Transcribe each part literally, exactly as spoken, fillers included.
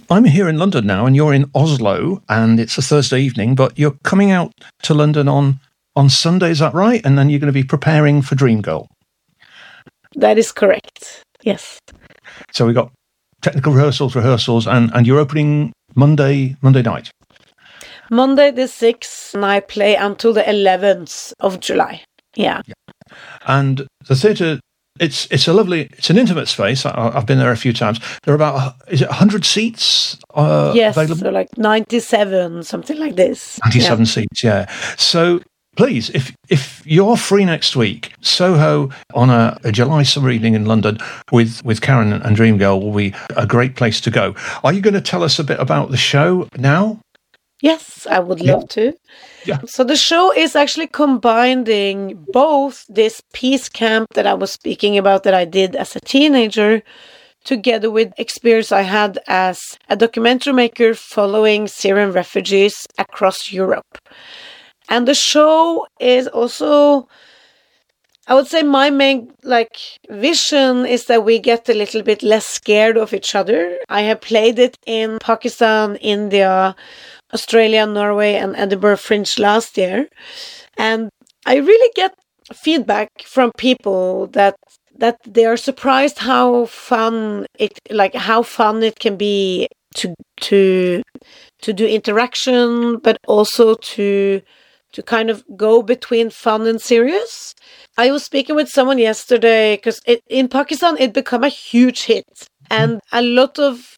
I'm here in London now, and you're in Oslo, and it's a Thursday evening, but you're coming out to London on, on Sunday, is that right? And then you're going to be preparing for Dreamgirl. That is correct, yes. So we've got technical rehearsals, rehearsals, and, and you're opening Monday Monday night. Monday the sixth, and I play until the eleventh of July. Yeah. yeah. And the theatre, it's it's a lovely, it's an intimate space. I, I've been there a few times. There are about, is it one hundred seats uh, yes, available? so like ninety-seven, something like this. ninety-seven yeah. seats, yeah. So please, if if you're free next week, Soho on a, a July summer evening in London with, with Karen and Dreamgirl will be a great place to go. Are you going to tell us a bit about the show now? Yes, I would love yeah. to. Yeah. So the show is actually combining both this peace camp that I was speaking about that I did as a teenager, together with experience I had as a documentary maker following Syrian refugees across Europe. And the show is also, I would say my main like vision is that we get a little bit less scared of each other. I have played it in Pakistan, India, Australia, Norway, and Edinburgh Fringe last year. And I really get feedback from people that that they are surprised how fun it like how fun it can be to to to do interaction, but also to to kind of go between fun and serious. I was speaking with someone yesterday because in Pakistan it became a huge hit, and a lot of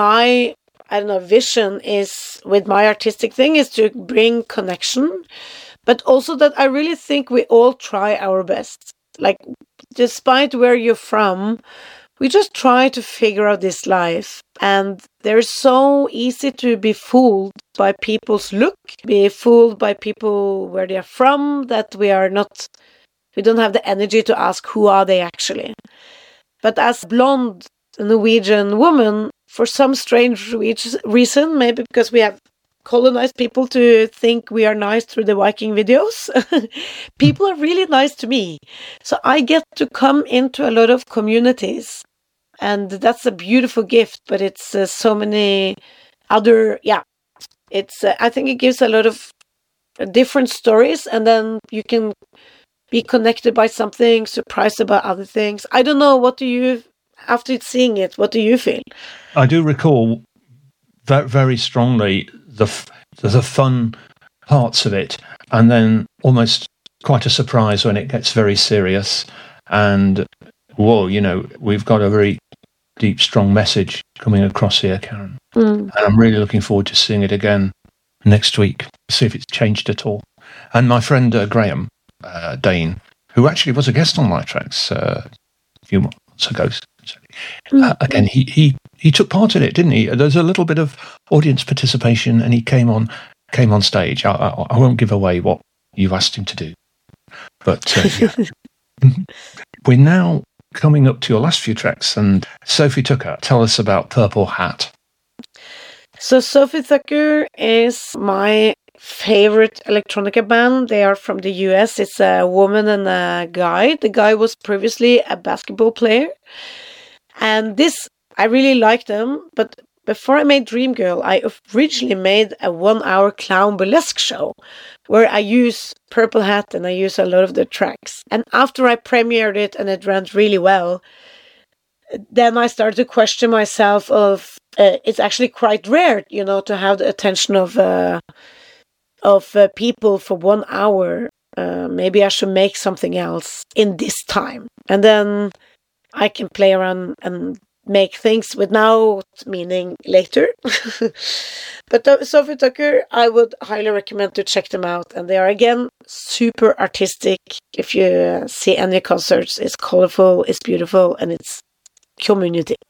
my I don't know vision is with my artistic thing is to bring connection, but also that I really think we all try our best. Like, despite where you're from, we just try to figure out this life, and they're so easy to be fooled by people's look, be fooled by people where they're from, that we are not, we don't have the energy to ask who are they actually. But as blonde Norwegian woman, for some strange reason, maybe because we have colonized people to think we are nice through the Viking videos, people are really nice to me. So I get to come into a lot of communities, and that's a beautiful gift, but it's uh, so many other, yeah, it's, uh, I think it gives a lot of different stories, and then you can be connected by something, surprised about other things. I don't know, what do you, after seeing it, what do you feel? I do recall very, very strongly the the fun parts of it, and then almost quite a surprise when it gets very serious. And whoa, you know, we've got a very deep, strong message coming across here, Karen. Mm. And I'm really looking forward to seeing it again next week, see if it's changed at all. And my friend uh, Graham uh, Dane, who actually was a guest on Light Tracks uh, a few months ago, uh, again, he, he he took part in it, didn't he? There's a little bit of audience participation, and he came on came on stage. I, I, I won't give away what you've asked him to do, but uh, yeah. We're now coming up to your last few tracks, and Sophie Tucker, tell us about Purple Hat. So Sophie Tucker is my favorite electronica band. They are from the U S. It's a woman and a guy. The guy was previously a basketball player. And this, I really like them, but before I made Dreamgirl, I originally made a one-hour clown burlesque show where I use Purple Hat and I use a lot of the tracks. And after I premiered it and it ran really well, then I started to question myself of, uh, it's actually quite rare, you know, to have the attention of uh, of uh, people for one hour. Uh, maybe I should make something else in this time. And then I can play around and make things without meaning later. But uh, Sophie Tucker, I would highly recommend to check them out. And they are, again, super artistic. If you uh, see any concerts, it's colorful, it's beautiful, and it's community.